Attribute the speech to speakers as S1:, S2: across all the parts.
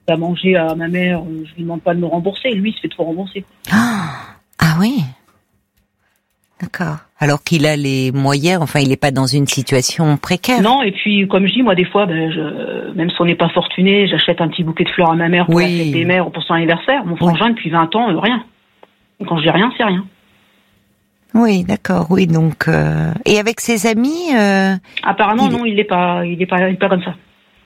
S1: à manger à ma mère, je lui demande pas de me rembourser. Lui, il se fait tout rembourser.
S2: Ah oui. D'accord. Alors qu'il a les moyens, enfin, il n'est pas dans une situation précaire.
S1: Non, et puis, comme je dis, moi, des fois, même si on n'est pas fortuné, j'achète un petit bouquet de fleurs à ma mère pour la fête des mères ou pour son anniversaire. Mon frangin, depuis 20 ans, rien. Et quand je dis rien, c'est rien.
S2: Oui, d'accord, oui, donc... Et avec ses amis
S1: Apparemment, non, il n'est pas comme ça.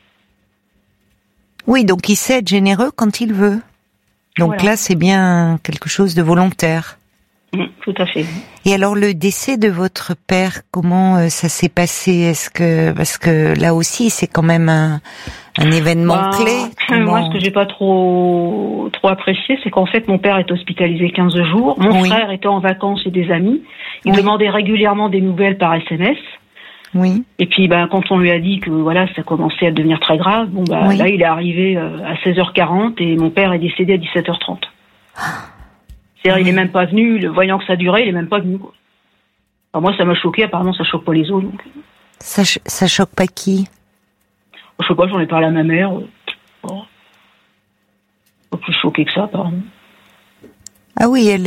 S2: Oui, donc il sait être généreux quand il veut. Donc voilà. Là, c'est bien quelque chose de volontaire.
S1: Tout à fait.
S2: Et alors, le décès de votre père, comment ça s'est passé? Parce que là aussi, c'est quand même un événement clé.
S1: Moi, ce que j'ai pas trop apprécié, c'est qu'en fait, mon père est hospitalisé 15 jours. Mon frère était en vacances chez des amis. Il demandait régulièrement des nouvelles par SMS.
S2: Oui.
S1: Et puis, quand on lui a dit que voilà, ça commençait à devenir très grave, là, il est arrivé à 16h40 et mon père est décédé à 17h30. C'est-à-dire, il est même pas venu, voyant que ça durait, il est même pas venu, quoi. Alors moi, ça m'a choqué, apparemment, ça choque pas les autres, donc.
S2: Ça choque pas qui?
S1: Je sais pas, j'en ai parlé à ma mère. Pas plus choquée que ça, apparemment.
S2: Ah oui, elle,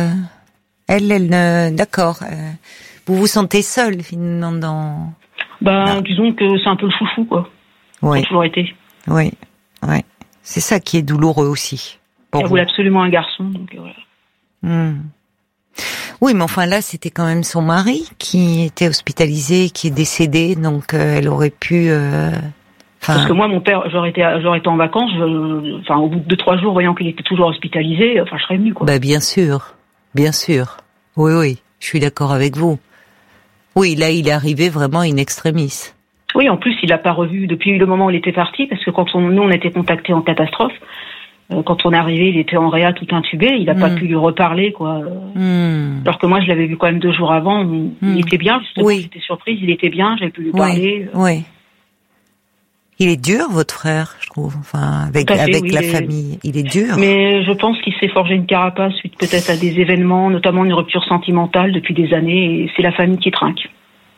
S2: d'accord. Vous vous sentez seule, finalement, dans...
S1: disons que c'est un peu le chouchou, quoi.
S2: Oui.
S1: Ça a toujours été.
S2: Oui, oui. C'est ça qui est douloureux aussi.
S1: Elle voulait absolument un garçon, donc voilà.
S2: Oui, mais enfin là, c'était quand même son mari qui était hospitalisé, qui est décédé, donc elle aurait pu...
S1: Parce que moi, mon père, j'aurais été en vacances, au bout de 2-3 jours, voyant qu'il était toujours hospitalisé, je serais venue, quoi.
S2: Bien sûr. Oui, je suis d'accord avec vous. Oui, là, il est arrivé vraiment in extremis.
S1: Oui, en plus, il l'a pas revu depuis le moment où il était parti, parce que quand nous, on était contactés en catastrophe, quand on est arrivé, il était en réa tout intubé, il n'a pas pu lui reparler, quoi. Alors que moi, je l'avais vu quand même 2 jours avant, il était bien, justement, j'étais surprise, il était bien, j'avais pu lui parler.
S2: Oui. Il est dur, votre frère, je trouve, avec la famille. Il est dur.
S1: Mais je pense qu'il s'est forgé une carapace suite peut-être à des événements, notamment une rupture sentimentale depuis des années, et c'est la famille qui trinque.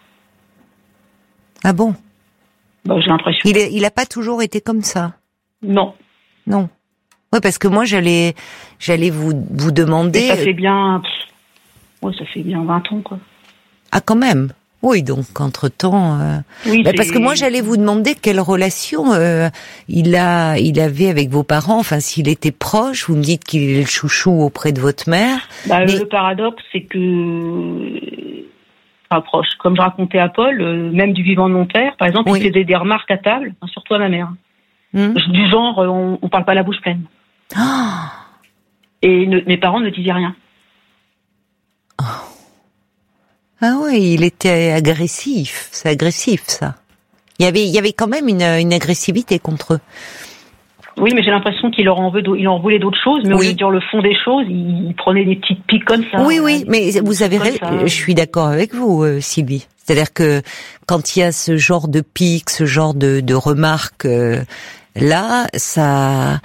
S2: Ah bon?
S1: J'ai l'impression.
S2: Il a pas toujours été comme ça?
S1: Non.
S2: Oui, parce que moi, j'allais vous demander...
S1: Et ça fait bien... ça fait bien 20 ans, quoi.
S2: Ah, quand même. Oui, donc, entre-temps... parce que moi, j'allais vous demander quelle relation il avait avec vos parents, s'il était proche. Vous me dites qu'il est le chouchou auprès de votre mère.
S1: Le paradoxe, c'est que... proche. Comme je racontais à Paul, même du vivant de mon père, par exemple, il faisait des remarques à table, surtout à ma mère. Du genre, on parle pas la bouche pleine. Et mes parents ne disaient rien.
S2: Ah oui, il était agressif. C'est agressif, ça. Il y avait quand même une agressivité contre eux.
S1: Oui, mais j'ai l'impression qu'il en voulait d'autres choses, mais au lieu de dire le fond des choses, il prenait des petites piques comme ça.
S2: Oui, mais vous avez raison. Je suis d'accord avec vous, Sylvie. C'est-à-dire que quand il y a ce genre de piques, ce genre de remarques, là, ça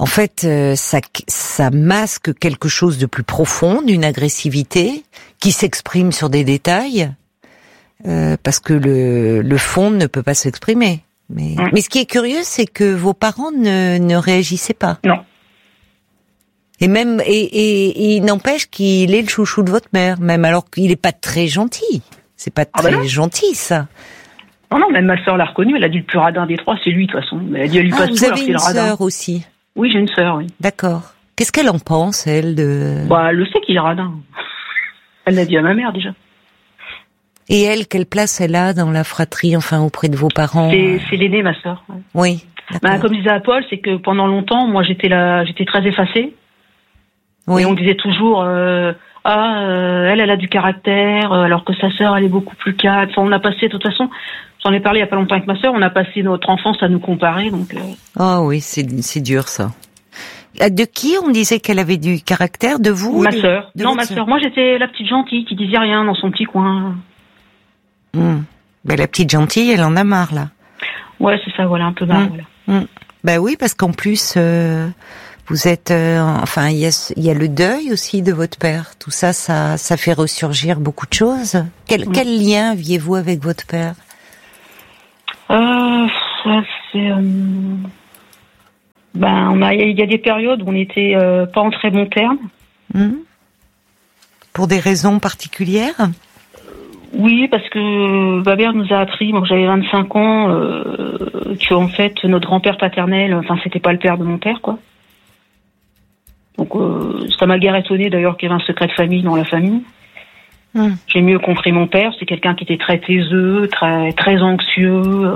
S2: masque quelque chose de plus profond, d'une agressivité qui s'exprime sur des détails, parce que le fond ne peut pas s'exprimer. Mais ce qui est curieux, c'est que vos parents ne réagissaient pas.
S1: Non.
S2: Et même il n'empêche qu'il est le chouchou de votre mère, même alors qu'il est pas très gentil. C'est pas très gentil, ça.
S1: Non, même ma sœur l'a reconnu. Elle a dit le plus radin des 3, c'est lui de toute façon. Elle a dit elle lui passe tout, alors c'est le radin.
S2: Vous avez une sœur aussi?
S1: Oui, j'ai une sœur, oui.
S2: D'accord. Qu'est-ce qu'elle en pense, elle, de...
S1: Elle le sait qu'il est radin. Elle l'a dit à ma mère déjà.
S2: Et elle, quelle place elle a dans la fratrie, auprès de vos parents?
S1: C'est l'aînée, ma sœur. Ouais.
S2: Oui.
S1: Comme disait à Paul, c'est que pendant longtemps, moi j'étais très effacée. Oui. Et on disait toujours, elle a du caractère, alors que sa sœur, elle est beaucoup plus calme. On a passé, de toute façon, j'en ai parlé il y a pas longtemps avec ma sœur, on a passé notre enfance à nous comparer, donc.
S2: Ah oui, c'est dur ça. De qui on disait qu'elle avait du caractère? De vous?
S1: Ma sœur. Non, ma sœur. Moi, j'étais la petite gentille qui disait rien dans son petit coin.
S2: Ben, la petite gentille, elle en a marre, là.
S1: Ouais, c'est ça, voilà, un peu marre, voilà.
S2: Ben oui, parce qu'en plus, vous êtes, il y a le deuil aussi de votre père. Tout ça, ça fait ressurgir beaucoup de choses. Quel lien aviez-vous avec votre père?
S1: Il y a des périodes où on n'était pas en très bon terme.
S2: Pour des raisons particulières?
S1: Oui, parce que ma mère nous a appris, moi j'avais 25 ans, qu'en fait notre grand-père paternel, c'était pas le père de mon père, quoi. Donc ça m'a guère étonné d'ailleurs qu'il y avait un secret de famille dans la famille. J'ai mieux compris mon père, c'est quelqu'un qui était très taiseux, très très anxieux.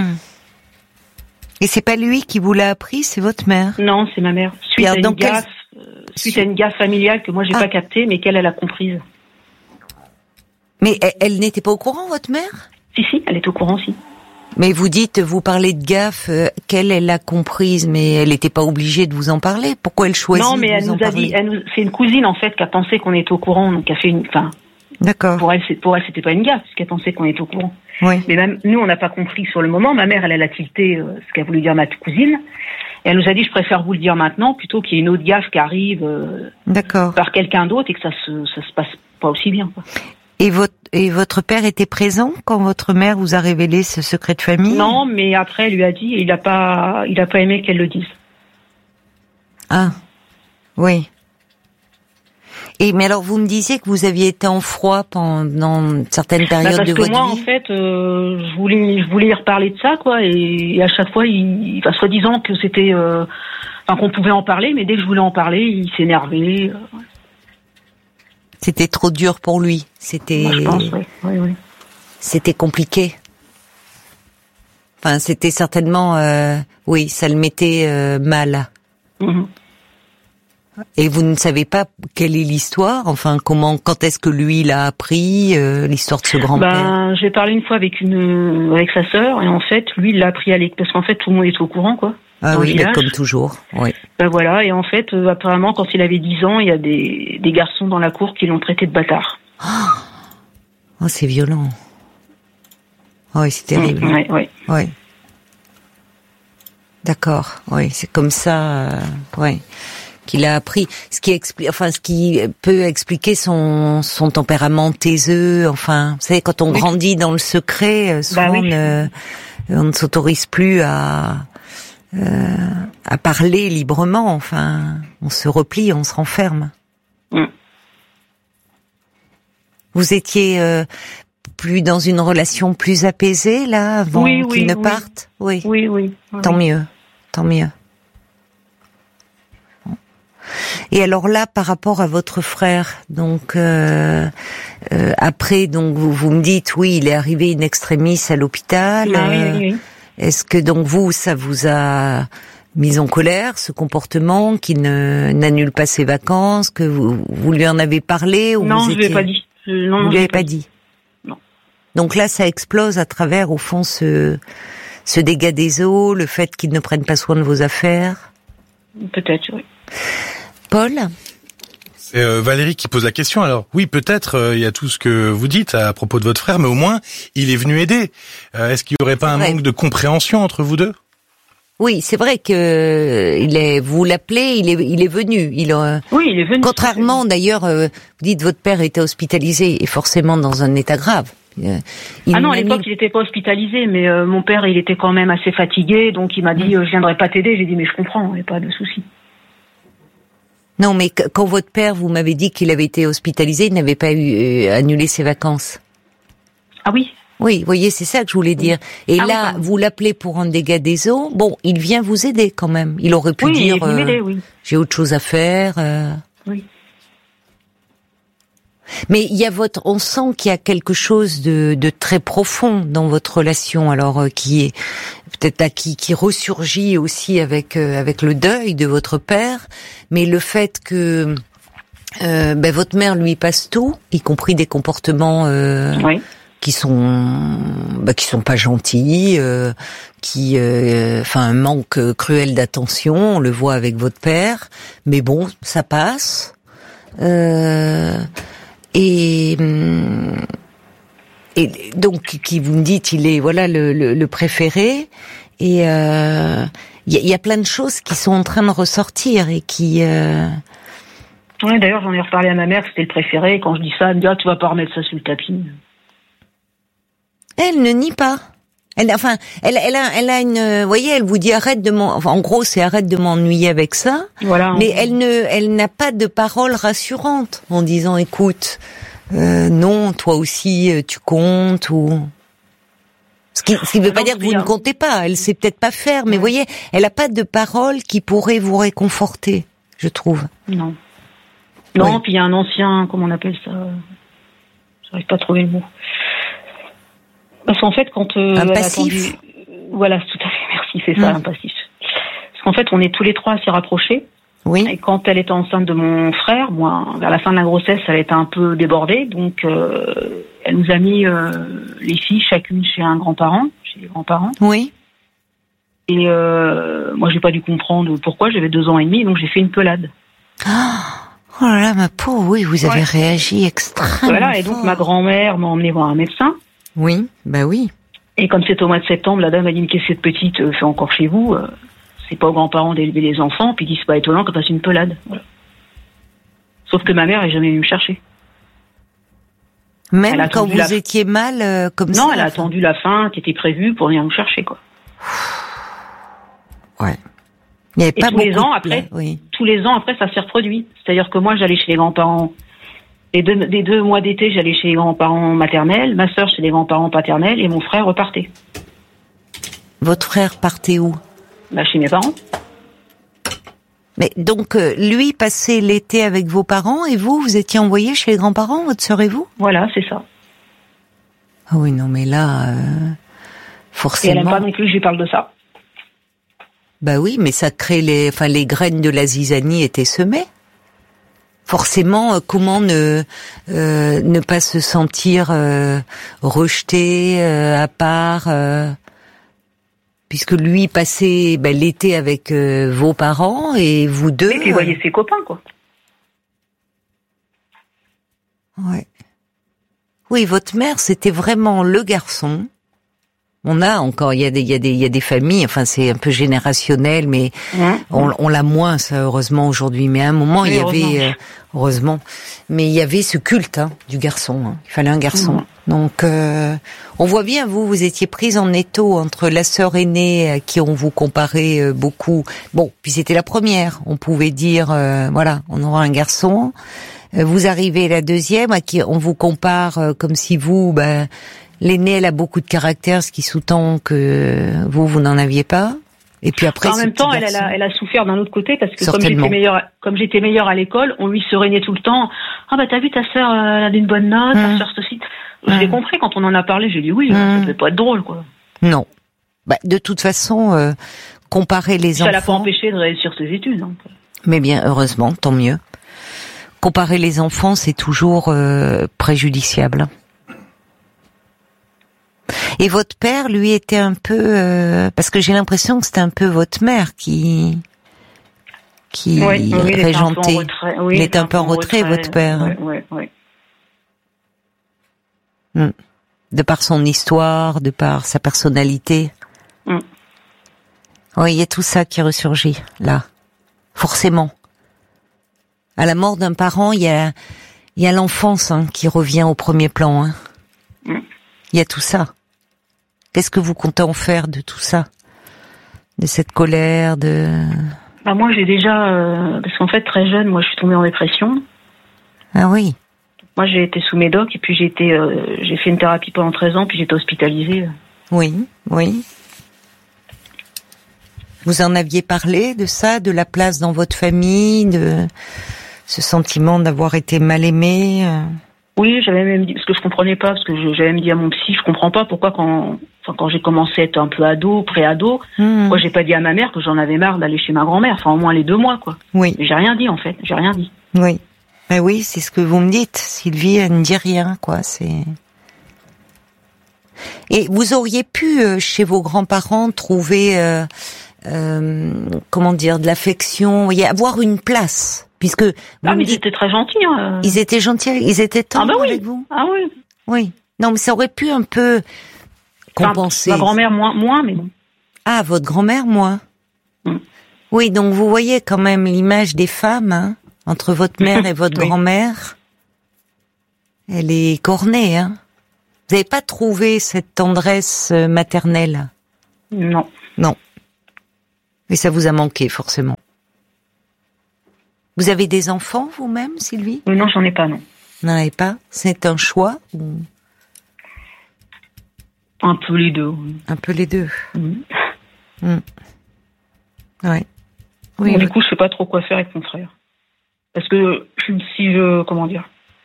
S2: Et c'est pas lui qui vous l'a appris, c'est votre mère?
S1: Non, c'est ma mère. Suite à une gaffe familiale que moi j'ai pas captée, mais qu'elle a comprise.
S2: Mais elle n'était pas au courant, votre mère?
S1: Si, elle est au courant, si.
S2: Mais vous parlez de gaffe, elle a comprise, mais elle n'était pas obligée de vous en parler. Pourquoi elle choisit de vous en parler? Non, mais
S1: elle nous a dit, c'est une cousine en fait qui a pensé qu'on était au courant, donc qui a fait
S2: D'accord.
S1: Pour elle, c'était pas une gaffe, puisqu'elle pensait qu'on était au courant.
S2: Oui.
S1: Mais même nous, on n'a pas compris sur le moment. Ma mère, elle a tilté ce qu'a voulu dire ma cousine. Et elle nous a dit, je préfère vous le dire maintenant, plutôt qu'il y ait une autre gaffe qui arrive par quelqu'un d'autre et que ça se passe pas aussi bien, quoi.
S2: Et votre père était présent quand votre mère vous a révélé ce secret de famille?
S1: Non, mais après, elle lui a dit, et il a pas aimé qu'elle le dise.
S2: Ah, oui. Mais alors, vous me disiez que vous aviez été en froid pendant certaines périodes de votre vie.
S1: Parce que moi, en fait, je voulais y reparler de ça, quoi, et à chaque fois, soi-disant que c'était, qu'on pouvait en parler, mais dès que je voulais en parler, il s'énervait.
S2: C'était trop dur pour lui. C'était.
S1: Moi, je pense, oui.
S2: C'était compliqué. C'était certainement, ça le mettait mal. Et vous ne savez pas quelle est l'histoire? Quand est-ce que lui l'a appris, l'histoire de ce grand-père?
S1: J'ai parlé une fois avec sa sœur, et en fait, lui, il l'a appris parce qu'en fait, tout le monde est au courant, quoi.
S2: Ah oui, comme toujours, oui.
S1: Voilà, et en fait, apparemment, quand il avait 10 ans, il y a des garçons dans la cour qui l'ont traité de bâtard.
S2: Oh, c'est violent. Oh, oui, c'est terrible. Oui. D'accord, oui, c'est comme ça, qu'il a appris. Ce qui peut expliquer son tempérament taiseux. Vous savez, quand on grandit dans le secret, souvent on ne s'autorise plus à parler librement. On se replie, on se renferme. Vous étiez plus dans une relation plus apaisée là avant qu'il ne parte? Oui. Tant mieux. Et alors là, par rapport à votre frère, donc après, donc vous me dites, il est arrivé in extremis à l'hôpital.
S1: Oui.
S2: Est-ce que donc ça vous a mis en colère, ce comportement, qu'il n'annule pas ses vacances, que vous lui en avez parlé ou
S1: Non, je lui ai pas dit.
S2: Vous lui avez pas dit.
S1: Non.
S2: Donc là, ça explose à travers, au fond, ce dégât des eaux, le fait qu'ils ne prennent pas soin de vos affaires.
S1: Peut-être, oui.
S2: Paul?
S3: C'est Valérie qui pose la question. Alors oui, peut-être il y a tout ce que vous dites à propos de votre frère, mais au moins il est venu aider. Est-ce qu'il y aurait pas un manque de compréhension entre vous deux?
S2: Oui, c'est vrai que vous l'appelez, il est venu.
S1: Oui, il est venu.
S2: Contrairement d'ailleurs, vous dites votre père était hospitalisé et forcément dans un état grave.
S1: Non, à l'époque il n'était pas hospitalisé, mais mon père il était quand même assez fatigué, donc il m'a dit je viendrai pas t'aider. J'ai dit mais je comprends, il n'y a pas de souci.
S2: Non, mais quand votre père, vous m'avez dit qu'il avait été hospitalisé, il n'avait pas annulé ses vacances.
S1: Ah oui.
S2: Oui, vous voyez, c'est ça que je voulais dire. Et là, vous l'appelez pour un dégât des eaux. Bon, il vient vous aider quand même. Il aurait pu dire,
S1: il est venu m'aider,
S2: j'ai autre chose à faire.
S1: Oui.
S2: Mais on sent qu'il y a quelque chose de très profond dans votre relation, alors qui est peut-être qui ressurgit aussi avec le deuil de votre père, mais le fait que votre mère lui passe tout, y compris des comportements qui sont pas gentils, un manque cruel d'attention, on le voit avec votre père, mais bon, ça passe. Et donc, qui vous me dites, il est le préféré. Et il y a plein de choses qui sont en train de ressortir et qui.
S1: Oui, d'ailleurs, j'en ai reparlé à ma mère que c'était le préféré. Et quand je dis ça, elle me dit tu vas pas remettre ça sur le tapis.
S2: Elle ne nie pas. Elle a une, vous voyez, elle vous dit en gros, c'est arrête de m'ennuyer avec ça.
S1: Voilà.
S2: Mais elle n'a pas de parole rassurante en disant, écoute, non, toi aussi, tu comptes ou. Ce qui veut pas dire que vous ne comptez pas. Elle sait peut-être pas faire, mais vous voyez, elle a pas de parole qui pourrait vous réconforter, je trouve.
S1: Non. Non, oui. Puis il y a un ancien, comment on appelle ça? J'arrive pas à trouver le mot. Parce qu'en fait, quand
S2: un passif.
S1: Voilà, tout à fait. Merci, c'est ça, un passif. Parce qu'en fait, on est tous les trois assez rapprochés.
S2: Oui.
S1: Et quand elle était enceinte de mon frère, moi, vers la fin de la grossesse, elle était un peu débordée, donc elle nous a mis les filles chacune chez un grand-parent, chez les grands-parents.
S2: Oui.
S1: Et moi, j'ai pas dû comprendre pourquoi. J'avais 2 ans et demi, donc j'ai fait une pelade.
S2: Oh là là, ma pauvre, oui, vous avez réagi extrêmement.
S1: Voilà, et donc
S2: fort.
S1: ma grand-mère m'a emmené voir un médecin.
S2: Oui, bah oui.
S1: Et comme c'était au mois de septembre, la dame m'a dit, mais qu'est-ce que cette petite fait encore chez vous? C'est pas aux grands-parents d'élever les enfants, puis ils disent, c'est pas étonnant qu'elle fasse une pelade. Voilà. Sauf que ma mère est jamais venue me chercher.
S2: Même quand vous étiez mal, comme ça?
S1: Non, elle a attendu la fin qui était prévue pour venir nous chercher, quoi.
S2: Ouais. Il y avait pas
S1: tous les ans après, tous les ans après, ça s'est reproduit. C'est-à-dire que moi, j'allais chez les grands-parents. Les 2 mois d'été, j'allais chez les grands-parents maternels, ma sœur chez les grands-parents paternels, et mon frère repartait.
S2: Votre frère partait où?
S1: Bah, chez mes parents.
S2: Mais donc, lui passait l'été avec vos parents, et vous étiez envoyé chez les grands-parents, votre sœur et vous?
S1: Voilà, c'est ça.
S2: Ah oui, non, mais là, forcément.
S1: Et elle n'aime pas non plus que je lui parle de ça.
S2: Bah oui, mais ça crée les graines de la zizanie étaient semées. Forcément, comment ne pas se sentir rejeté, à part, puisque lui passait l'été avec vos parents et vous deux.
S1: Et puis voyez ses copains, quoi.
S2: Ouais. Oui, votre mère, c'était vraiment le garçon. On a encore, il y a des familles, enfin c'est un peu générationnel, mais on l'a moins ça heureusement aujourd'hui. Mais à un moment il y avait heureusement, mais il y avait ce culte du garçon. Il fallait un garçon. Donc on voit bien vous étiez prise en étau entre la sœur aînée à qui on vous comparait beaucoup. Bon, puis c'était la première. On pouvait dire voilà, on aura un garçon. Vous arrivez la deuxième à qui on vous compare comme si vous l'aînée, elle a beaucoup de caractère, ce qui sous-tend que vous n'en aviez pas. Et puis après,
S1: en même temps, elle a souffert d'un autre côté parce que
S2: certainement.
S1: comme j'étais meilleure à l'école, on lui sereignait tout le temps. Ah bah t'as vu ta sœur, elle a une bonne note, ta sœur ceci. Je l'ai compris quand on en a parlé. J'ai dit oui, ça devait pas être drôle, quoi.
S2: Non. De toute façon, comparer les enfants.
S1: Ça l'a pas empêché de réussir ses études. Donc.
S2: Mais bien, heureusement, tant mieux. Comparer les enfants, c'est toujours préjudiciable. Et votre père, lui, était un peu... parce que j'ai l'impression que c'était un peu votre mère qui régentait. Il était un peu en retrait, votre père.
S1: Oui.
S2: De par son histoire, de par sa personnalité. Oui, il y a tout ça qui ressurgit, là. Forcément. À la mort d'un parent, il y a l'enfance qui revient au premier plan. Il y a tout ça. Qu'est-ce que vous comptez en faire de tout ça? De cette colère,
S1: moi, j'ai déjà... parce qu'en fait, très jeune, moi, je suis tombée en dépression.
S2: Ah oui.
S1: Moi, j'ai été sous médoc et puis j'ai fait une thérapie pendant 13 ans, puis j'ai été hospitalisée.
S2: Oui. Vous en aviez parlé de ça, de la place dans votre famille, de ce sentiment d'avoir été mal aimé?
S1: Oui, j'avais même dit, parce que je comprenais pas, parce que j'avais même dit à mon psy, je comprends pas pourquoi quand j'ai commencé à être un peu ado, pré-ado, moi j'ai pas dit à ma mère que j'en avais marre d'aller chez ma grand-mère, enfin au moins les 2 mois, quoi.
S2: Oui.
S1: Mais j'ai rien dit, en fait, j'ai rien dit.
S2: Oui. Mais oui, c'est ce que vous me dites. Sylvie, elle ne dit rien, quoi, Et vous auriez pu, chez vos grands-parents, trouver, comment dire, de l'affection, avoir une place. Puisque
S1: mais ils étaient très gentils.
S2: Ils étaient gentils, ils étaient tendres avec vous.
S1: Ah oui.
S2: Oui. Non, mais ça aurait pu un peu compenser.
S1: Ma grand-mère moins, mais bon.
S2: Ah, votre grand-mère moins. Oui, donc vous voyez quand même l'image des femmes entre votre mère et votre grand-mère. Elle est cornée, Vous n'avez pas trouvé cette tendresse maternelle?
S1: Non.
S2: Non. Et ça vous a manqué, forcément. Vous avez des enfants, vous-même, Sylvie?
S1: Non, j'en ai pas, non.
S2: Vous n'en avez pas? C'est un choix ou...
S1: Un peu les deux. Oui.
S2: Un peu les deux. Ouais. Oui.
S1: Bon, du coup, je sais pas trop quoi faire avec mon frère. Parce que si je... Comment dire?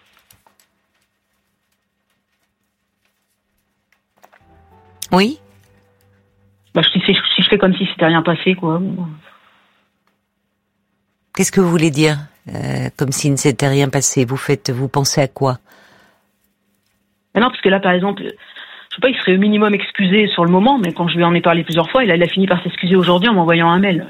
S2: Oui.
S1: Bah, si je fais comme si c'était rien passé, quoi.
S2: Qu'est-ce que vous voulez dire comme s'il ne s'était rien passé? Vous pensez à quoi?
S1: Mais non, parce que là, par exemple, je sais pas, il serait au minimum excusé sur le moment, mais quand je lui en ai parlé plusieurs fois, il a fini par s'excuser aujourd'hui en m'envoyant un mail.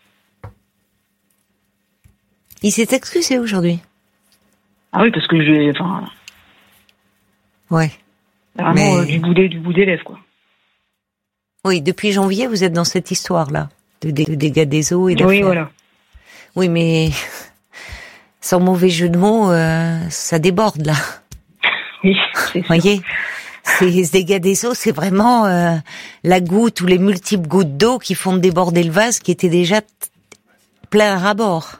S2: Il s'est excusé aujourd'hui?
S1: Ah oui, parce que enfin...
S2: Ouais.
S1: Vraiment du bout des lèvres, quoi.
S2: Oui, depuis janvier, vous êtes dans cette histoire-là, de dégâts des eaux et d'affaires.
S1: Oui, voilà.
S2: Oui, mais sans mauvais jeu de mots, ça déborde, là.
S1: Oui, c'est sûr.
S2: Vous voyez, ces dégâts des eaux, c'est vraiment la goutte ou les multiples gouttes d'eau qui font déborder le vase qui était déjà plein à ras-bord.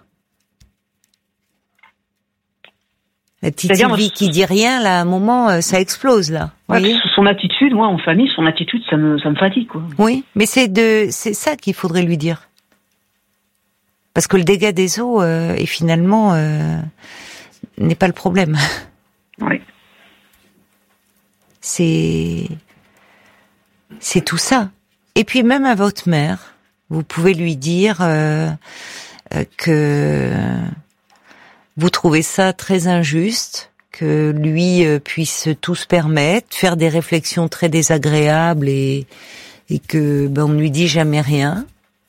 S2: La petite Sylvie qui dit rien, là, à un moment, ça explose, là.
S1: Ouais, son attitude, moi, en famille, son attitude, ça me fatigue, quoi.
S2: Oui, mais c'est ça qu'il faudrait lui dire. Parce que le dégât des eaux, est finalement, n'est pas le problème.
S1: Oui.
S2: C'est tout ça. Et puis même à votre mère, vous pouvez lui dire que vous trouvez ça très injuste, que lui puisse tout se permettre, faire des réflexions très désagréables et que on ne lui dit jamais rien.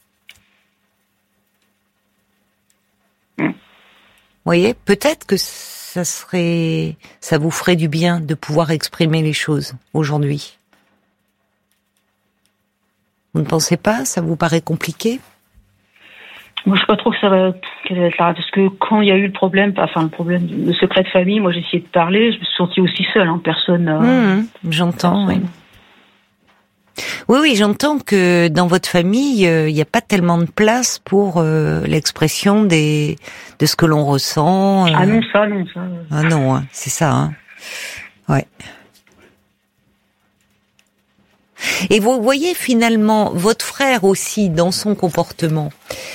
S2: Vous voyez, peut-être que ça vous ferait du bien de pouvoir exprimer les choses aujourd'hui. Vous ne pensez pas? Ça vous paraît compliqué?
S1: Moi, je sais pas trop que ça va, parce que quand il y a eu le problème, le secret de famille, moi, j'ai essayé de parler, je me suis sentie aussi seule, hein, personne.
S2: J'entends, oui. Oui, j'entends que dans votre famille, il n'y a pas tellement de place pour l'expression de ce que l'on ressent.
S1: Ah non, ça.
S2: Ah non, hein, c'est ça. Hein. Ouais. Et vous voyez finalement votre frère aussi dans son comportement,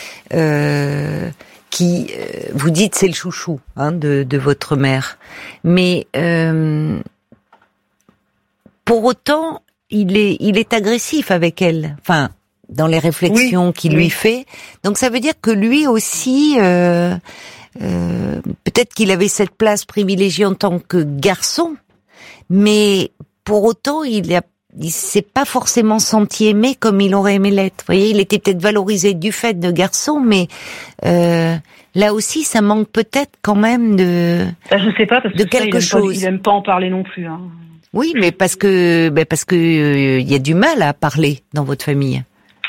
S2: qui vous dites c'est le chouchou de votre mère, mais pour autant il est agressif avec elle, enfin dans les réflexions qu'il lui fait. Donc ça veut dire que lui aussi peut-être qu'il avait cette place privilégiée en tant que garçon, mais pour autant il s'est pas forcément senti aimé comme il aurait aimé l'être. Vous voyez, il était peut-être valorisé du fait de garçon, mais là aussi, ça manque peut-être quand même de.
S1: Je sais pas parce que
S2: quelque chose.
S1: Il aime pas en parler non plus. Hein.
S2: Oui, mais parce que il y a du mal à parler dans votre famille.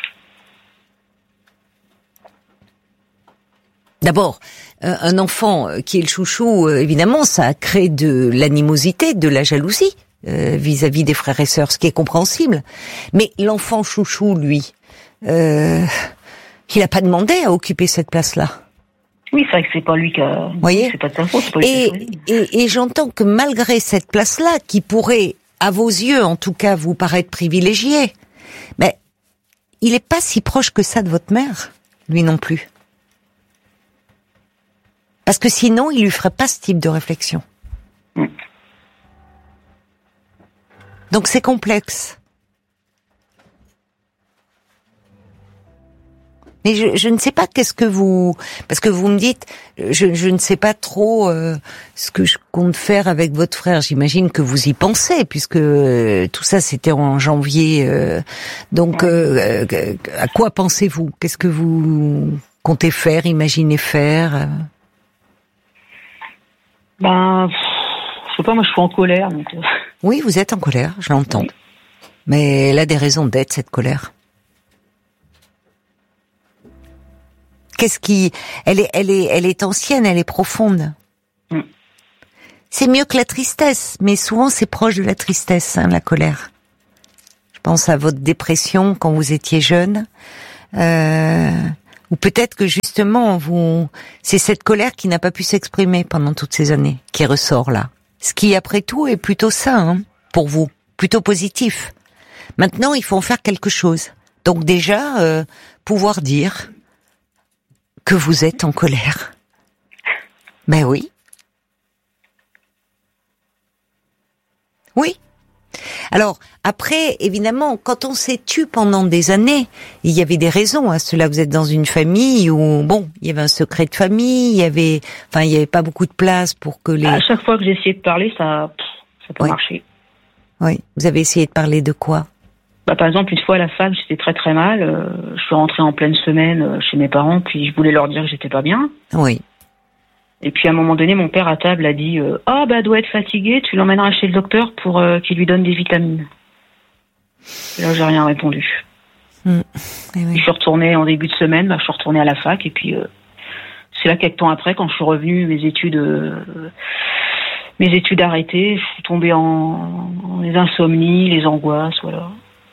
S2: D'abord, un enfant qui est le chouchou, évidemment, ça crée de l'animosité, de la jalousie. Vis-à-vis des frères et sœurs, ce qui est compréhensible. Mais l'enfant chouchou, lui, il a pas demandé à occuper cette place-là.
S1: Oui, c'est vrai que c'est pas lui qui a...
S2: Voyez,
S1: c'est pas de sa faute, c'est pas lui qui a choisi.
S2: Et j'entends que malgré cette place-là, qui pourrait, à vos yeux, en tout cas, vous paraître privilégiée, mais il est pas si proche que ça de votre mère, lui non plus. Parce que sinon, il lui ferait pas ce type de réflexion. Donc c'est complexe. Mais je ne sais pas parce que vous me dites, je ne sais pas trop ce que je compte faire avec votre frère. J'imagine que vous y pensez puisque tout ça c'était en janvier. Donc à quoi pensez-vous? Qu'est-ce que vous comptez faire, imaginez faire?
S1: Je sais pas, moi je suis en colère. Donc...
S2: Oui, vous êtes en colère, je l'entends. Oui. Mais elle a des raisons d'être, cette colère. Qu'est-ce qui... Elle est ancienne, elle est profonde. c'est mieux que la tristesse, mais souvent c'est proche de la tristesse, la colère. Je pense à votre dépression quand vous étiez jeune, ou peut-être que justement c'est cette colère qui n'a pas pu s'exprimer pendant toutes ces années qui ressort là. Ce qui après tout est plutôt ça, pour vous, plutôt positif. Maintenant, il faut en faire quelque chose. Donc déjà, pouvoir dire que vous êtes en colère. Ben oui. Oui. Alors, après, évidemment, quand on s'est tu pendant des années, il y avait des raisons à cela. Vous êtes dans une famille où, il y avait un secret de famille, il y avait pas beaucoup de place pour que les...
S1: À chaque fois que j'ai essayé de parler, ça n'a pas marché.
S2: Oui. Vous avez essayé de parler de quoi?
S1: Par exemple, une fois à la fac, j'étais très très mal. Je suis rentrée en pleine semaine chez mes parents, puis je voulais leur dire que j'étais pas bien.
S2: Oui.
S1: Et puis à un moment donné, mon père à table a dit elle doit être fatiguée, tu l'emmèneras chez le docteur pour qu'il lui donne des vitamines. Et là, j'ai rien répondu.
S2: Oui.
S1: Je suis retournée en début de semaine, je suis retournée à la fac, et puis c'est là quelques temps après, quand je suis revenue, mes études arrêtées, je suis tombée en les insomnies, les angoisses, voilà.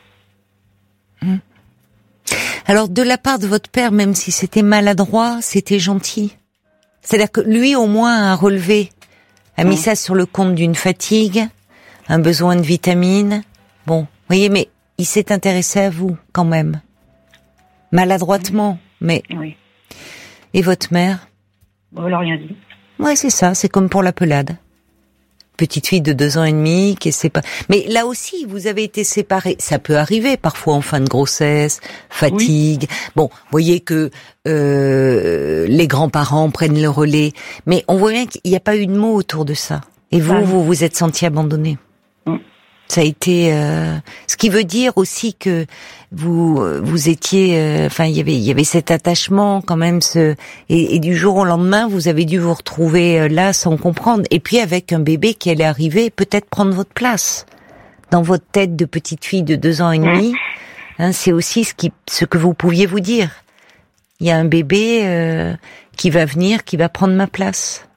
S2: Alors, de la part de votre père, même si c'était maladroit, c'était gentil. C'est-à-dire que lui, au moins, a relevé, a mis ça sur le compte d'une fatigue, un besoin de vitamines. Bon, voyez, mais il s'est intéressé à vous, quand même. Maladroitement, mais...
S1: Oui.
S2: Et votre mère?
S1: Elle n'a rien dit.
S2: Ouais, c'est ça, c'est comme pour la pelade. Petite fille de 2 ans et demi qui est séparée. Mais là aussi, vous avez été séparés. Ça peut arriver parfois en fin de grossesse, fatigue. Oui. Bon, vous voyez que les grands-parents prennent le relais. Mais on voit bien qu'il n'y a pas eu de mots autour de ça. Et vous êtes senti abandonné. Ça a été... ce qui veut dire aussi que vous étiez... il y avait cet attachement quand même. Et du jour au lendemain, vous avez dû vous retrouver là sans comprendre. Et puis avec un bébé qui allait arriver, peut-être prendre votre place. Dans votre tête de petite fille de 2 ans et demi, c'est aussi ce que vous pouviez vous dire. Il y a un bébé qui va venir, qui va prendre ma place.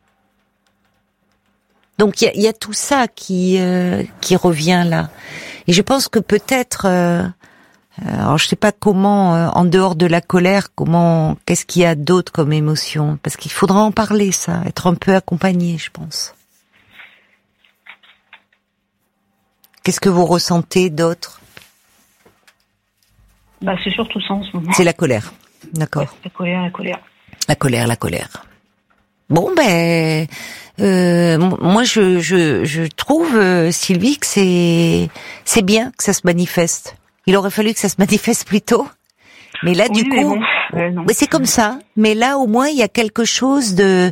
S2: Donc il y a tout ça qui revient là. Et je pense que peut-être, alors je sais pas comment, en dehors de la colère, qu'est-ce qu'il y a d'autre comme émotion? Parce qu'il faudra en parler, ça, être un peu accompagné, je pense. Qu'est-ce que vous ressentez d'autre?
S1: C'est surtout ça en ce moment.
S2: C'est la colère, d'accord.
S1: Ouais, la colère.
S2: La colère. Bon moi je trouve Sylvie que c'est bien que ça se manifeste. Il aurait fallu que ça se manifeste plus tôt. Mais là du coup c'est comme ça. Mais là au moins il y a quelque chose de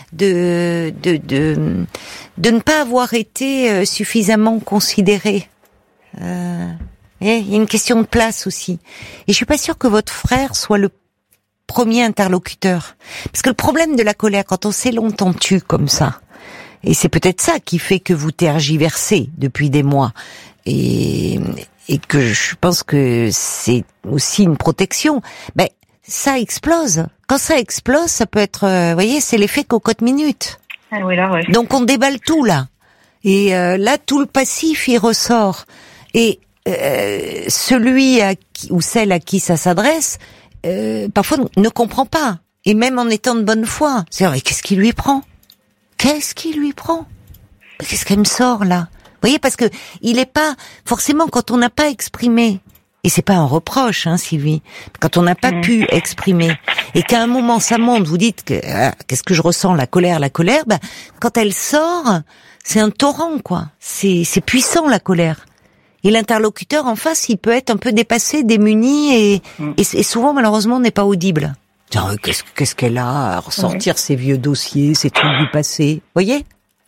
S2: ne pas avoir été suffisamment considéré. Il y a une question de place aussi. Et je suis pas sûre que votre frère soit le premier interlocuteur. Parce que le problème de la colère, quand on s'est longtemps tu comme ça, et c'est peut-être ça qui fait que vous tergiversez depuis des mois, et que je pense que c'est aussi une protection, ça explose. Quand ça explose, ça peut être, vous voyez, c'est l'effet cocotte-minute.
S1: Ah oui, là, ouais.
S2: Donc on déballe tout, là. Et là, tout le passif, il ressort. Et celui ou celle à qui ça s'adresse, parfois ne comprend pas, et même en étant de bonne foi, c'est vrai, qu'est-ce qui lui prend? Qu'est-ce qu'elle me sort là? Vous voyez, parce que il est pas forcément, quand on n'a pas exprimé, et c'est pas un reproche, Sylvie, quand on n'a pas pu exprimer, et qu'à un moment ça monte, vous dites que qu'est-ce que je ressens, la colère, quand elle sort, c'est un torrent, quoi. C'est puissant, la colère. Et l'interlocuteur en face, il peut être un peu dépassé, démuni, et souvent, malheureusement, n'est pas audible. Tiens, qu'est-ce qu'elle a à ressortir ces vieux dossiers, ces trucs du passé, voyez?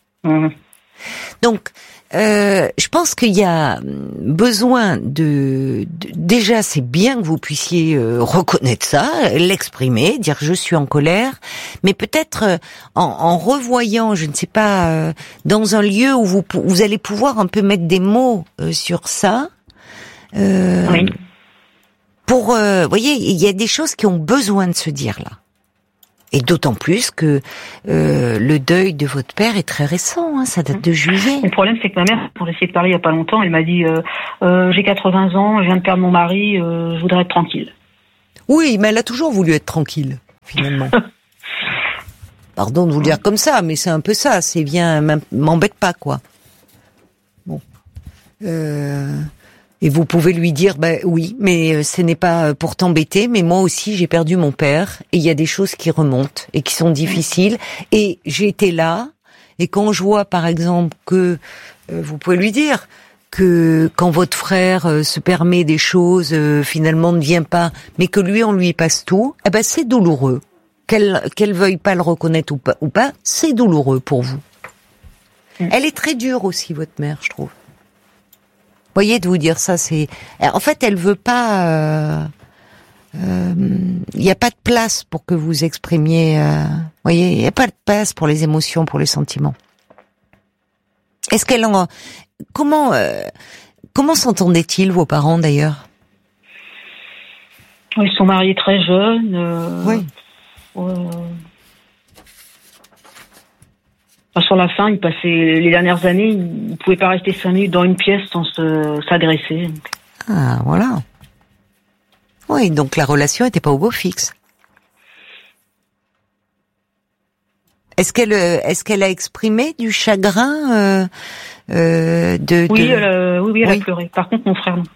S2: Donc, je pense qu'il y a besoin déjà, c'est bien que vous puissiez reconnaître ça, l'exprimer, dire je suis en colère, mais peut-être en revoyant, je ne sais pas, dans un lieu où vous allez pouvoir un peu mettre des mots sur ça.
S1: Oui.
S2: Pour, voyez, il y a des choses qui ont besoin de se dire là. Et d'autant plus que le deuil de votre père est très récent, ça date de juillet.
S1: Le problème, c'est que ma mère, pour essayer de parler il n'y a pas longtemps, elle m'a dit j'ai 80 ans, je viens de perdre mon mari, je voudrais être tranquille.
S2: Oui, mais elle a toujours voulu être tranquille, finalement. Pardon de vous le dire comme ça, mais c'est un peu ça. C'est bien, m'embête pas, quoi. Bon. Et vous pouvez lui dire, oui, mais ce n'est pas pour t'embêter, mais moi aussi j'ai perdu mon père, et il y a des choses qui remontent, et qui sont difficiles, et j'ai été là, et quand je vois, par exemple, que, vous pouvez lui dire, que quand votre frère se permet des choses, finalement ne vient pas, mais que lui on lui passe tout, c'est douloureux. Qu'elle veuille pas le reconnaître ou pas, c'est douloureux pour vous. Elle est très dure aussi, votre mère, je trouve. Voyez, de vous dire ça, c'est... En fait, elle veut pas... Il n'y a pas de place pour que vous exprimiez... voyez, il n'y a pas de place pour les émotions, pour les sentiments. Est-ce qu'elle en... Comment s'entendaient-ils, vos parents, d'ailleurs?
S1: Ils sont mariés très jeunes.
S2: Oui.
S1: Sur la fin, ils passaient les dernières années, ils ne pouvaient pas rester 5 minutes dans une pièce sans s'agresser.
S2: Ah, voilà. Oui, donc la relation n'était pas au beau fixe. Est-ce qu'elle a exprimé du chagrin
S1: Oui, elle a pleuré. Par contre, mon frère,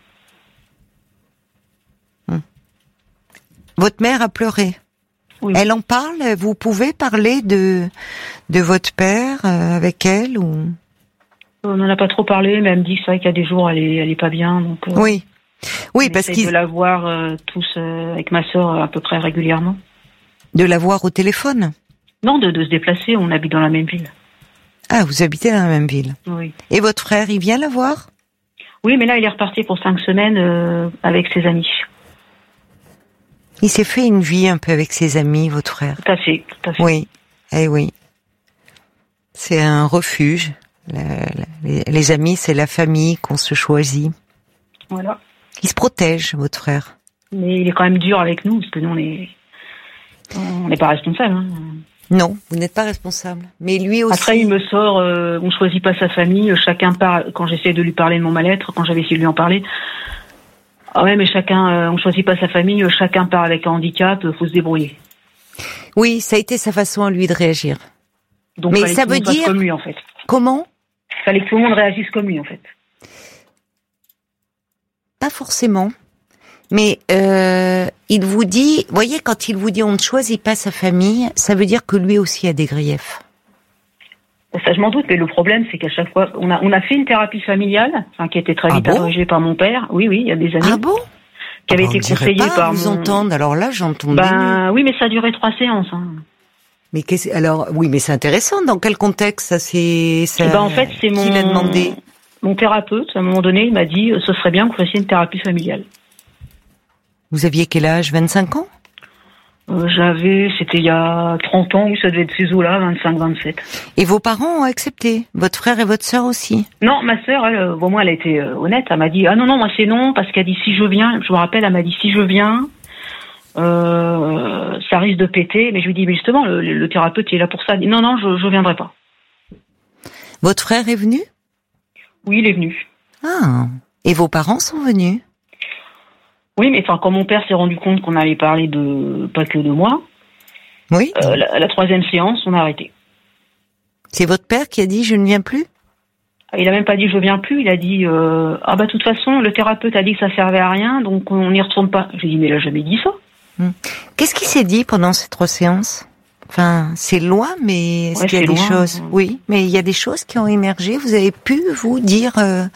S1: non.
S2: Votre mère a pleuré. Oui. Elle en parle? Vous pouvez parler de votre père avec elle ou?
S1: On n'en a pas trop parlé, mais elle me dit que c'est vrai qu'il y a des jours elle est pas bien, donc.
S2: Oui, parce qu'il
S1: de la voir tous avec ma sœur à peu près régulièrement.
S2: De la voir au téléphone?
S1: Non, de se déplacer. On habite dans la même ville.
S2: Ah, vous habitez dans la même ville.
S1: Oui.
S2: Et votre frère, il vient la voir?
S1: Oui, mais là, il est reparti pour 5 semaines avec ses amis.
S2: Il s'est fait une vie un peu avec ses amis, votre frère.
S1: Tout à fait.
S2: Oui, oui. C'est un refuge. Les amis, c'est la famille qu'on se choisit.
S1: Voilà.
S2: Il se protège, votre frère.
S1: Mais il est quand même dur avec nous, parce que nous, on n'est pas responsables.
S2: Non, vous n'êtes pas responsable. Mais lui aussi.
S1: Après, il me sort, on choisit pas sa famille, chacun part, quand j'essaie de lui parler de mon mal-être, quand j'avais essayé de lui en parler. Ah ouais, mais chacun, on choisit pas sa famille, chacun part avec un handicap, faut se débrouiller.
S2: Oui, ça a été sa façon à lui de réagir.
S1: Donc,
S2: mais ça veut dire
S1: comme lui, en fait.
S2: Comment?
S1: Fallait que tout le monde réagisse comme lui, en fait.
S2: Pas forcément. Mais il vous dit, voyez, quand il vous dit on ne choisit pas sa famille, ça veut dire que lui aussi a des griefs.
S1: Ça, je m'en doute, mais le problème, c'est qu'à chaque fois, on a fait une thérapie familiale, qui a été très vite abrégée par mon père. Oui, il y a des années.
S2: Ah bon?
S1: Qui avait été conseillée par
S2: vous entendre. Alors là, j'entends.
S1: Oui, mais ça a duré 3 séances.
S2: Mais oui, mais c'est intéressant. Dans quel contexte ça c'est ça?
S1: En fait, c'est
S2: qui l'a demandé.
S1: Mon thérapeute, à un moment donné, il m'a dit, ce serait bien que vous fassiez une thérapie familiale.
S2: Vous aviez quel âge? 25 ans?
S1: C'était il y a 30 ans, oui, ça devait être ces eaux-là, 25, 27.
S2: Et vos parents ont accepté? Votre frère et votre sœur aussi?
S1: Non, ma sœur, elle, moi, elle a été honnête. Elle m'a dit, ah non, moi c'est non, parce qu'elle a dit, si je viens, je me rappelle, elle m'a dit, si je viens, ça risque de péter. Mais je lui dis, mais justement, le thérapeute, il est là pour ça. Elle dit, non, je viendrai pas.
S2: Votre frère est venu?
S1: Oui, il est venu.
S2: Ah. Et vos parents sont venus?
S1: Oui, mais quand mon père s'est rendu compte qu'on allait parler pas que de moi,
S2: oui.
S1: La 3e séance, on a arrêté.
S2: C'est votre père qui a dit je ne viens plus?
S1: Il a même pas dit je viens plus, il a dit de toute façon le thérapeute a dit que ça servait à rien, donc on n'y retourne pas. J'ai dit mais il a jamais dit ça.
S2: Qu'est-ce qui s'est dit pendant ces 3 séances? Enfin, c'est loin, mais est-ce qu'il y a des choses? Oui, mais il y a des choses qui ont émergé. Vous avez pu vous dire.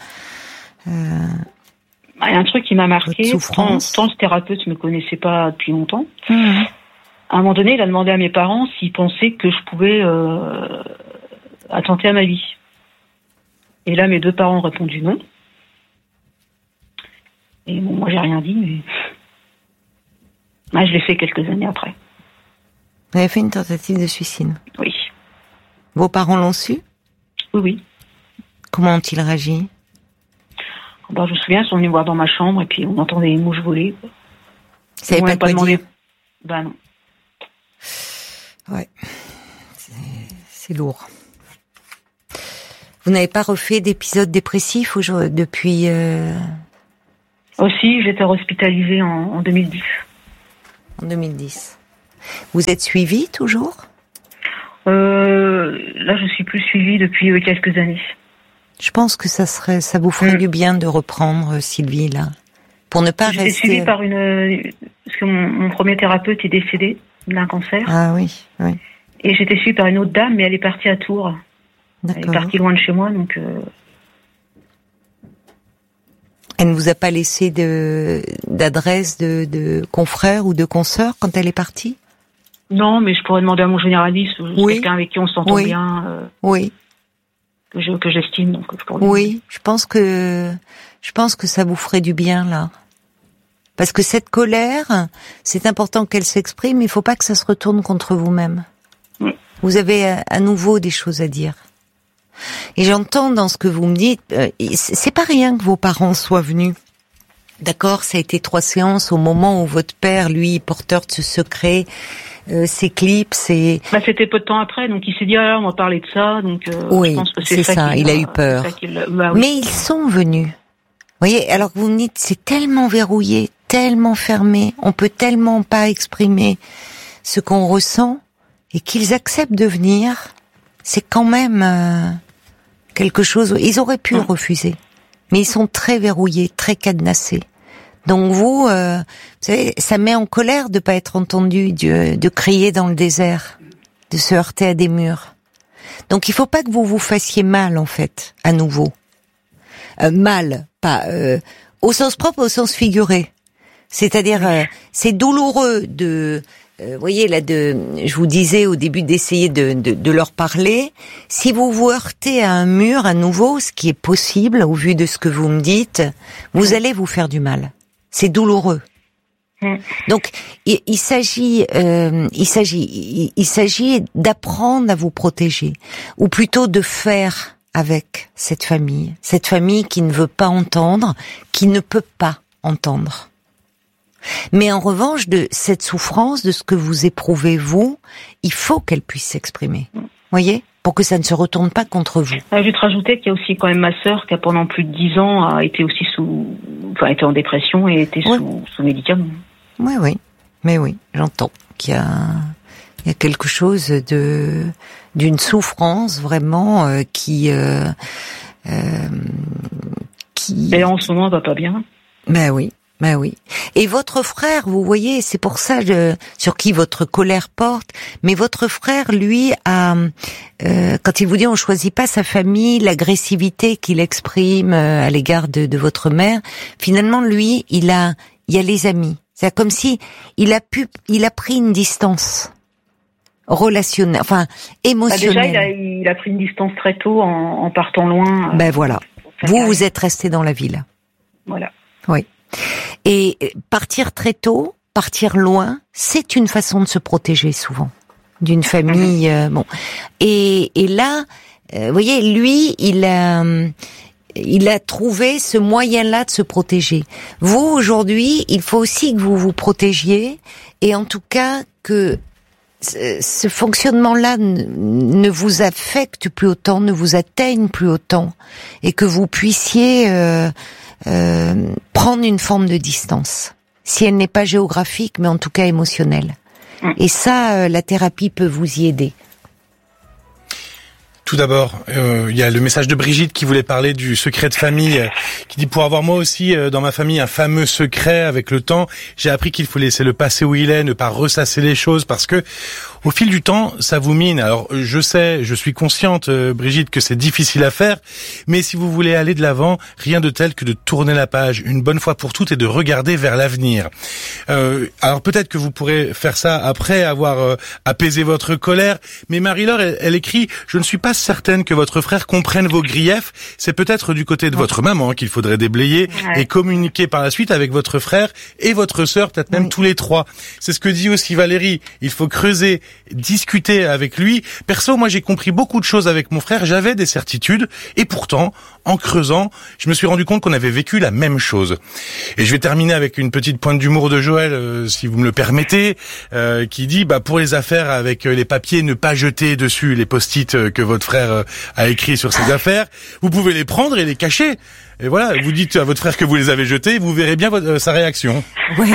S1: Il y a un truc qui m'a marqué. Tant ce thérapeute me connaissait pas depuis longtemps. À un moment donné, il a demandé à mes parents s'ils pensaient que je pouvais attenter à ma vie. Et là, mes 2 parents ont répondu non. Et bon, moi, j'ai rien dit, mais je l'ai fait quelques années après.
S2: Vous avez fait une tentative de suicide?
S1: Oui.
S2: Vos parents l'ont su?
S1: Oui.
S2: Comment ont-ils réagi?
S1: Je me souviens, ils sont venus me voir dans ma chambre et puis on entendait les mouches voler.
S2: Vous savez pas quoi dire?
S1: Non.
S2: Ouais, c'est lourd. Vous n'avez pas refait d'épisodes dépressifs depuis
S1: Aussi, j'étais hospitalisée en 2010.
S2: En 2010. Vous êtes suivie toujours ?
S1: Là, je suis plus suivie depuis quelques années.
S2: Je pense que ça vous ferait du bien de reprendre, Sylvie, là. Pour ne pas rester...
S1: J'étais suivie par parce que mon premier thérapeute est décédé d'un cancer.
S2: Ah oui.
S1: Et j'étais suivie par une autre dame, mais elle est partie à Tours.
S2: D'accord.
S1: Elle est partie loin de chez moi, donc...
S2: Elle ne vous a pas laissé d'adresse de confrères ou de consoeurs quand elle est partie ?
S1: Non, mais je pourrais demander à mon généraliste, quelqu'un avec qui on s'entend bien.
S2: Oui.
S1: Que j'estime, donc je pourrais.
S2: Oui, je pense que ça vous ferait du bien, là. Parce que cette colère, c'est important qu'elle s'exprime, il faut pas que ça se retourne contre vous-même. Oui. Vous avez à nouveau des choses à dire. Et j'entends dans ce que vous me dites, c'est pas rien que vos parents soient venus. D'accord, ça a été 3 séances au moment où votre père, lui, porteur de ce secret, s'éclipse et...
S1: c'était peu de temps après, donc il s'est dit, on va parler de ça, donc
S2: oui,
S1: je pense que
S2: c'est ça, il a eu peur.
S1: Oui.
S2: Mais ils sont venus. Vous voyez, alors que vous me dites, c'est tellement verrouillé, tellement fermé, on peut tellement pas exprimer ce qu'on ressent, et qu'ils acceptent de venir, c'est quand même quelque chose... Ils auraient pu refuser, mais ils sont très verrouillés, très cadenassés. Donc vous savez, ça met en colère de pas être entendu, de crier dans le désert, de se heurter à des murs. Donc il faut pas que vous vous fassiez mal, en fait, à nouveau. Mal, pas au sens propre, au sens figuré. C'est-à-dire, c'est douloureux de... voyez là, je vous disais au début d'essayer de leur parler. Si vous vous heurtez à un mur à nouveau, ce qui est possible au vu de ce que vous me dites, vous allez vous faire du mal. C'est douloureux. Donc, il s'agit d'apprendre à vous protéger, ou plutôt de faire avec cette famille qui ne veut pas entendre, qui ne peut pas entendre. Mais en revanche, de cette souffrance, de ce que vous éprouvez vous, il faut qu'elle puisse s'exprimer. Voyez, pour que ça ne se retourne pas contre vous.
S1: Je vais te rajouter qu'il y a aussi quand même ma sœur qui a pendant plus de 10 ans a été aussi était en dépression et était sous médicaments.
S2: Oui, mais oui, j'entends qu'il y a quelque chose d'une souffrance vraiment qui. Et
S1: en ce moment, elle va pas bien.
S2: Ben oui. Et votre frère, vous voyez, c'est pour ça sur qui votre colère porte. Mais votre frère, lui, quand il vous dit on choisit pas sa famille, l'agressivité qu'il exprime à l'égard de votre mère, finalement, lui, il y a les amis. C'est comme si il a pris une distance relationnelle, enfin émotionnelle.
S1: Déjà, il a pris une distance très tôt en partant loin.
S2: Ben voilà. Vous êtes resté dans la ville.
S1: Voilà.
S2: Oui. Et partir très tôt, partir loin, c'est une façon de se protéger souvent d'une famille. Bon, et là, vous voyez, lui, il a trouvé ce moyen-là de se protéger. Vous aujourd'hui, il faut aussi que vous vous protégiez, et en tout cas que ce fonctionnement-là ne vous affecte plus autant, ne vous atteigne plus autant, et que vous puissiez prendre une forme de distance, si elle n'est pas géographique, mais en tout cas émotionnelle. Et ça, la thérapie peut vous y aider.
S3: Tout d'abord, il y a le message de Brigitte qui voulait parler du secret de famille, qui dit: pour avoir moi aussi dans ma famille un fameux secret, avec le temps, j'ai appris qu'il faut laisser le passé où il est, ne pas ressasser les choses, parce que au fil du temps, ça vous mine. Alors je sais, je suis consciente, Brigitte, que c'est difficile à faire, mais si vous voulez aller de l'avant, rien de tel que de tourner la page une bonne fois pour toutes et de regarder vers l'avenir. Alors peut-être que vous pourrez faire ça après avoir apaisé votre colère, mais Marie-Laure, elle écrit: je ne suis pas certaine que votre frère comprenne vos griefs. C'est peut-être du côté de votre maman qu'il faudrait déblayer et communiquer par la suite avec votre frère et votre sœur, peut-être même tous les trois. C'est ce que dit aussi Valérie. Il faut creuser discuter avec lui. Perso, moi j'ai compris beaucoup de choses avec mon frère, j'avais des certitudes, et pourtant, en creusant, je me suis rendu compte qu'on avait vécu la même chose. Et je vais terminer avec une petite pointe d'humour de Joël, si vous me le permettez, qui dit, pour les affaires avec les papiers, ne pas jeter dessus les post-it que votre frère a écrit sur ses affaires. Vous pouvez les prendre et les cacher. Et voilà, vous dites à votre frère que vous les avez jetés, vous verrez bien sa réaction.
S2: Oui.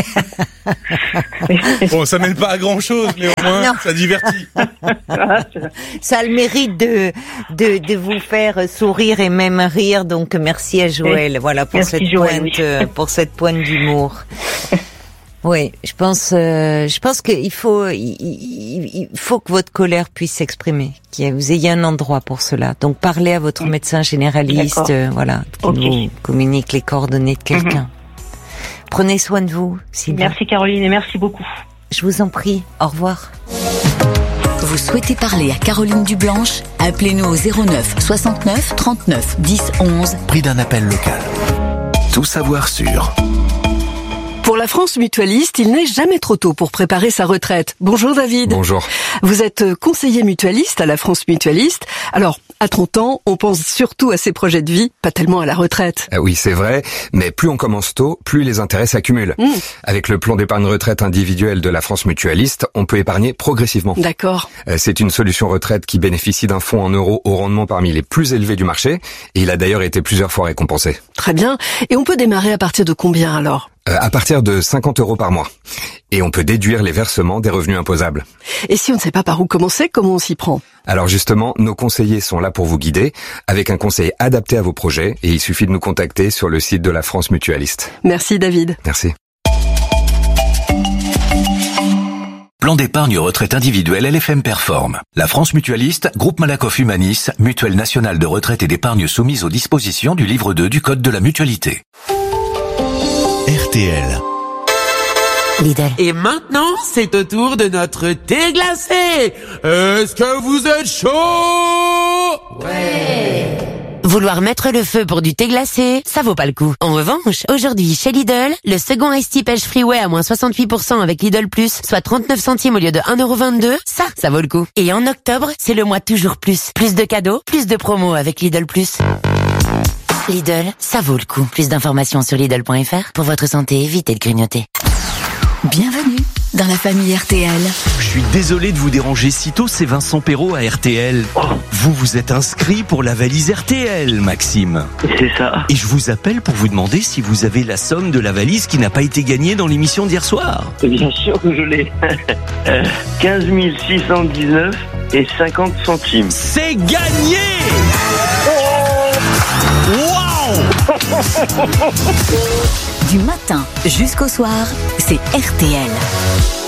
S3: Bon, ça mène pas à grand chose, mais au moins, ça divertit.
S2: Ça a le mérite de vous faire sourire et même rire, donc merci à Joël,
S1: oui.
S2: Voilà, pour
S1: merci
S2: cette
S1: Joël,
S2: pointe, oui. Pour cette pointe d'humour. Oui, je pense qu'il faut, il faut que votre colère puisse s'exprimer, que vous ayez un endroit pour cela. Donc parlez à votre médecin généraliste, voilà, qui vous communique les coordonnées de quelqu'un. Prenez soin de vous, Sylvia.
S1: Merci Caroline et merci beaucoup.
S2: Je vous en prie, au revoir.
S4: Vous souhaitez parler à Caroline Dublanche? Appelez-nous au 09 69 39 10 11.
S5: Prix d'un appel local. Tout savoir sur...
S6: Pour la France mutualiste, il n'est jamais trop tôt pour préparer sa retraite. Bonjour David.
S7: Bonjour.
S6: Vous êtes conseiller mutualiste à la France mutualiste. Alors, à 30 ans, on pense surtout à ses projets de vie, pas tellement à la retraite.
S7: Oui, c'est vrai, mais plus on commence tôt, plus les intérêts s'accumulent. Avec le plan d'épargne retraite individuel de la France mutualiste, on peut épargner progressivement.
S6: D'accord.
S7: C'est une solution retraite qui bénéficie d'un fonds en euros au rendement parmi les plus élevés du marché, et il a d'ailleurs été plusieurs fois récompensé.
S6: Très bien. Et on peut démarrer à partir de combien alors ?
S7: À partir de 50 € par mois. Et on peut déduire les versements des revenus imposables.
S6: Et si on ne sait pas par où commencer, comment on s'y prend ?
S7: Alors justement, nos conseillers sont là pour vous guider, avec un conseil adapté à vos projets, et il suffit de nous contacter sur le site de la France mutualiste.
S6: Merci David.
S7: Merci.
S5: Plan d'épargne retraite individuelle LFM Perform. La France mutualiste, groupe Malakoff Humanis, mutuelle nationale de retraite et d'épargne soumise aux dispositions du livre 2 du Code de la mutualité. RTL.
S2: Lidl.
S8: Et maintenant, c'est au tour de notre thé glacé. Est-ce que vous êtes chaud?
S9: Ouais. Vouloir mettre le feu pour du thé glacé, ça vaut pas le coup. En revanche, aujourd'hui, chez Lidl, le second Ice Tea Pêche Freeway à moins 68% avec Lidl Plus, soit 39 centimes au lieu de 1,22 €, ça vaut le coup. Et en octobre, c'est le mois toujours plus. Plus de cadeaux, plus de promos avec Lidl Plus. Lidl, ça vaut le coup. Plus d'informations sur Lidl.fr. Pour votre santé, évitez de grignoter.
S4: Bienvenue dans la famille RTL.
S10: Je suis désolé de vous déranger si tôt, c'est Vincent Perrault à RTL. Vous êtes inscrit pour la valise RTL, Maxime.
S11: C'est ça.
S10: Et je vous appelle pour vous demander si vous avez la somme de la valise qui n'a pas été gagnée dans l'émission d'hier soir.
S11: Bien sûr que je l'ai. 15 619 et 50 centimes.
S10: C'est gagné! Wow!
S4: Du matin jusqu'au soir, c'est RTL.